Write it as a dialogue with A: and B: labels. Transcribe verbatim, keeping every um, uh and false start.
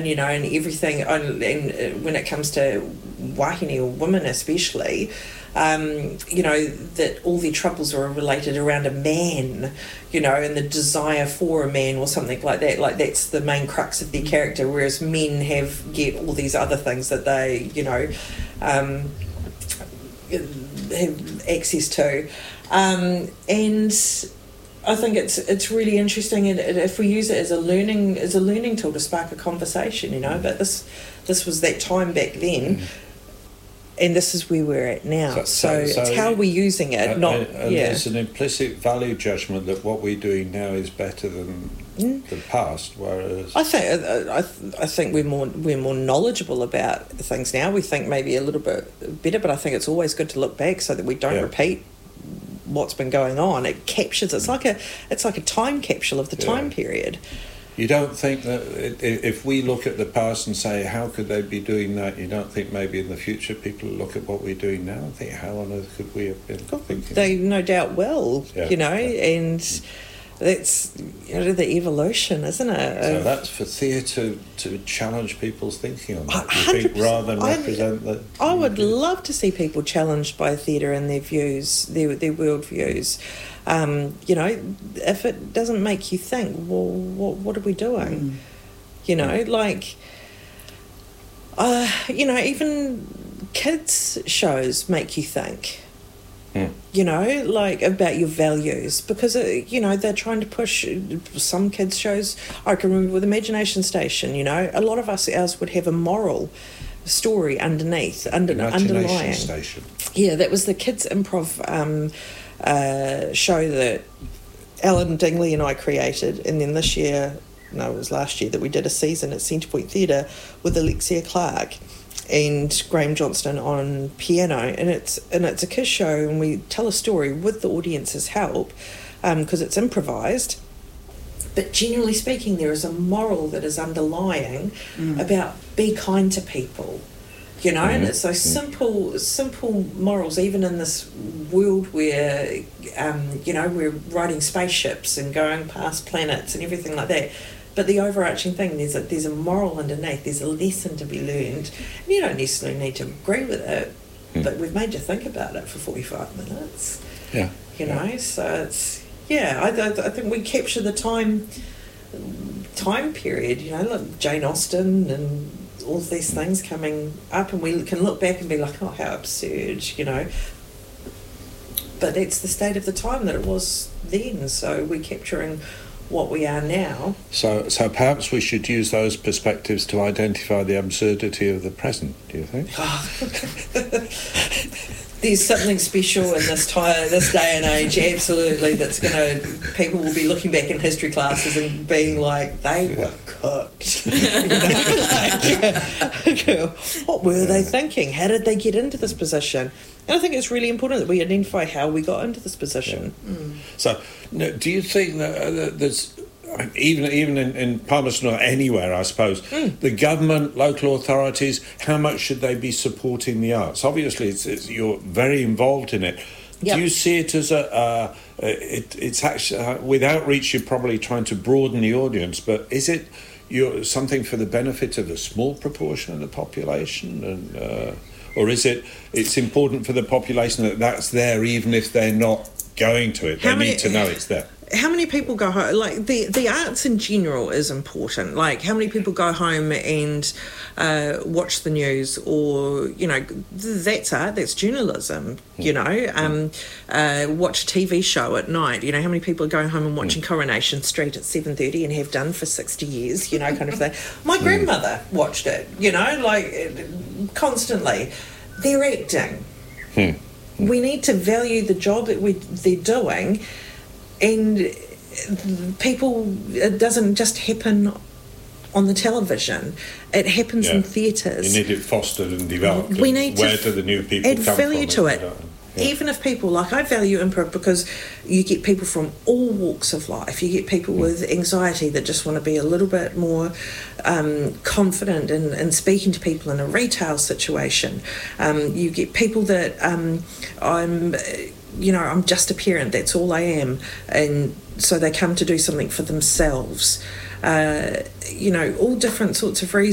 A: you know, and everything, and, and when it comes to wahine or women especially, um, you know, that all their troubles are related around a man, you know, and the desire for a man or something like that. Like, that's the main crux of their character, whereas men have get all these other things that they, you know, um, have access to. Um, and I think it's it's really interesting, and if we use it as a learning as a learning tool to spark a conversation, you know. But this this was that time back then. Mm. And this is where we're at now. So, so, so it's how we're using it,
B: and,
A: not
B: and, and
A: yeah.
B: There's an implicit value judgment that what we're doing now is better than mm. the past. Whereas
A: I think I, I think we're more we're more knowledgeable about things now. We think maybe a little bit better, but I think it's always good to look back so that we don't yeah. repeat what's been going on. It captures. It's like a it's like a time capsule of the yeah. time period.
B: You don't think that if we look at the past and say, how could they be doing that, you don't think maybe in the future people look at what we're doing now and think, how on earth could we have been oh, thinking?
A: They no doubt will, yeah, you know, yeah. and that's, you know, the evolution, isn't it?
B: So that's for theatre to challenge people's thinking on that, you think, rather than represent the...
A: I would love to see people challenged by theatre and their views, their, their world views. Um, you know, if it doesn't make you think, well, what, what are we doing? Mm. You know, like, uh, you know, even kids' shows make you think. Mm. You know, like, about your values, because, uh, you know, they're trying to push some kids' shows. I can remember with Imagination Station, you know, a lot of us ours would have a moral story underneath, under,
B: Imagination
A: underlying.
B: Station.
A: Yeah, that was the kids' improv um, uh, show that Alan Dingley and I created, and then this year, no, it was last year, that we did a season at Centrepoint Theatre with Alexia Clark and Graham Johnston on piano, and it's and it's a kids show, and we tell a story with the audience's help, because um, it's improvised. But generally speaking, there is a moral that is underlying mm. about be kind to people, you know, mm. and it's those simple, simple morals, even in this world where, um, you know, we're riding spaceships and going past planets and everything like that. But the overarching thing, there's a, there's a moral underneath, there's a lesson to be learned. And you don't necessarily need to agree with it, mm. but we've made you think about it for forty-five minutes.
B: Yeah.
A: You
B: yeah.
A: know, so it's, yeah, I, I think we capture the time time period, you know, like Jane Austen and all of these things coming up, and we can look back and be like, oh, how absurd, you know. But it's the state of the time that it was then, so we're capturing what we are now.
B: So so perhaps we should use those perspectives to identify the absurdity of the present, do you think?
A: There's something special in this time, this day and age, absolutely, that's going to, people will be looking back in history classes and being like, they were cooked. like, what were they thinking? How did they get into this position? And I think it's really important that we identify how we got into this position.
B: Yeah. Mm. So, do you think that uh, there's, even even in, in Palmerston or anywhere, I suppose, mm. the government, local authorities, how much should they be supporting the arts? Obviously, it's, it's, you're very involved in it. Yep. Do you see it as a, uh, it, it's actually, uh, with outreach, you're probably trying to broaden the audience, but is it you're, something for the benefit of a small proportion of the population? And uh, or is it, it's important for the population that that's there even if they're not going to it? They many, need to know it's there.
A: How many people go home? Like, the, the arts in general is important. Like, how many people go home and uh, watch the news, or, you know, that's art, that's journalism, you know, um, uh, watch a T V show at night. You know, how many people are going home and watching Coronation Street at seven thirty and have done for sixty years, you know, kind of thing. My grandmother watched it, you know, like, constantly. They're acting. Hmm. We need to value the job that we they're doing. And people, it doesn't just happen on the television. It happens yeah. in theatres.
B: You need it fostered and developed.
A: We need
B: where
A: to
B: do the new people
A: add
B: come
A: value
B: from?
A: to it. Yeah. Even if people, like, I value improv because you get people from all walks of life. You get people mm. with anxiety that just want to be a little bit more um, confident in, in speaking to people in a retail situation. Um, you get people that um, I'm... you know, I'm just a parent, that's all I am, and so they come to do something for themselves. Uh, you know, all different sorts of reasons.